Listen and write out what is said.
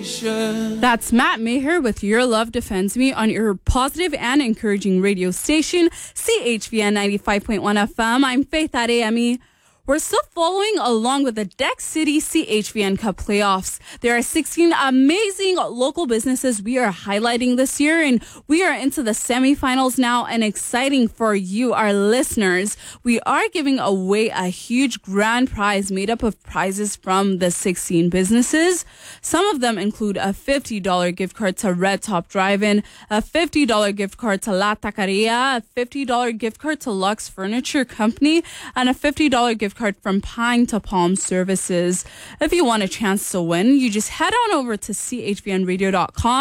That's Matt Maher with Your Love Defends Me on your positive and encouraging radio station, CHVN 95.1 FM. I'm Faith Adeyemi. We're still following along with the Deck City CHVN Cup playoffs. There are 16 amazing local businesses we are highlighting this year, and we are into the semifinals now, and exciting for you, our listeners. We are giving away a huge grand prize made up of prizes from the 16 businesses. Some of them include a $50 gift card to Red Top Drive-In, a $50 gift card to La Taqueria, a $50 gift card to Lux Furniture Company, and a $50 gift card from Pine to Palm Services. If you want a chance to win, you just head on over to chvnradio.com